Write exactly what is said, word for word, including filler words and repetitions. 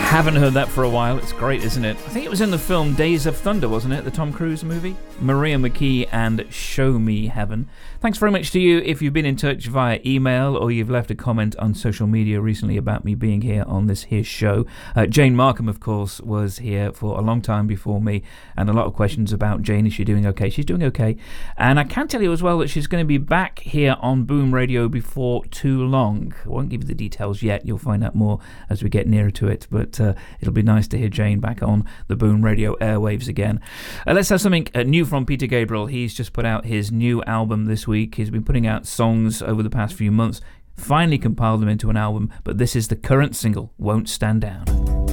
Haven't heard that for a while. It's great, isn't it? I think it was in the film Days of Thunder, wasn't it? The Tom Cruise movie? Maria McKee and Show Me Heaven. Thanks very much to you if you've been in touch via email or you've left a comment on social media recently about me being here on this here show. Uh, Jane Markham, of course, was here for a long time before me, and a lot of questions about Jane. Is she doing okay? She's doing okay. And I can tell you as well that she's going to be back here on Boom Radio before too long. I won't give you the details yet. You'll find out more as we get nearer to it. But uh, it'll be nice to hear Jane back on the Boom Radio airwaves again. Uh, let's have something uh, new from Peter Gabriel. He's just put out his new album this week. He's been putting out songs over the past few months, finally compiled them into an album, but this is the current single, Won't Stand Down.